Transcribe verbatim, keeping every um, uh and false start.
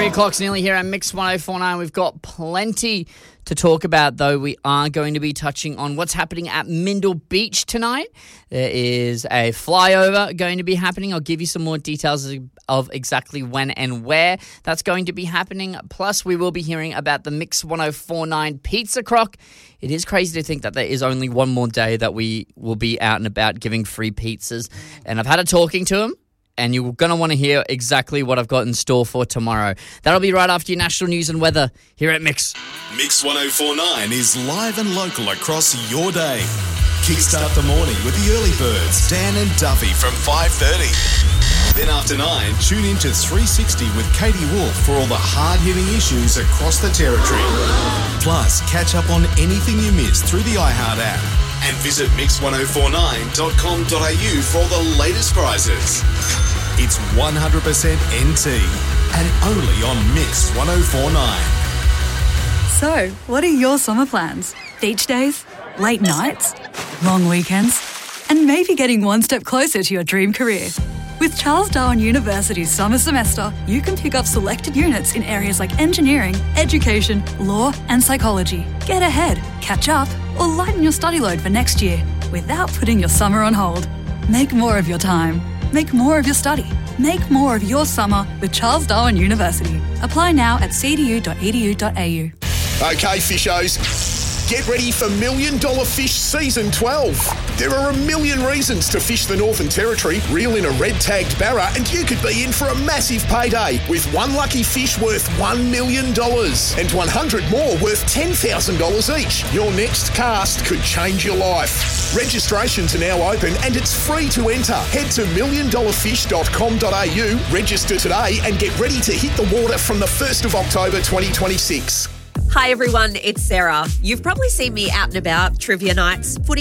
Three o'clock's nearly here at Mix one oh four point nine. We've got plenty to talk about, though. We are going to be touching on what's happening at Mindle Beach tonight. There is a flyover going to be happening. I'll give you some more details of exactly when and where that's going to be happening. Plus, we will be hearing about the Mix one oh four point nine Pizza Croc. It is crazy to think that there is only one more day that we will be out and about giving free pizzas. And I've had a talking to him, and you're going to want to hear exactly what I've got in store for tomorrow. That'll be right after your national news and weather here at Mix. Mix one oh four point nine is live and local across your day. Kickstart the morning with the early birds, Dan and Duffy from five thirty. Then after nine, tune in to three sixty with Katie Wolf for all the hard-hitting issues across the territory. Plus, catch up on anything you missed through the iHeart app. And visit mix one oh four nine dot com dot a u for all the latest prizes. It's one hundred percent N T and only on Mix one oh four point nine. So, what are your summer plans? Beach days? Late nights? Long weekends? And maybe getting one step closer to your dream career? With Charles Darwin University's summer semester, you can pick up selected units in areas like engineering, education, law and psychology. Get ahead, catch up, or lighten your study load for next year without putting your summer on hold. Make more of your time. Make more of your study. Make more of your summer with Charles Darwin University. Apply now at c d u dot e d u dot a u. Okay, fishos. Get ready for Million Dollar Fish Season twelve. There are a million reasons to fish the Northern Territory, reel in a red-tagged barra, and you could be in for a massive payday with one lucky fish worth one million dollars and one hundred more worth ten thousand dollars each. Your next cast could change your life. Registrations are now open and it's free to enter. Head to million dollar fish dot com dot a u, register today and get ready to hit the water from the first of October twenty twenty-six. Hi everyone, it's Sarah. You've probably seen me out and about, trivia nights, footy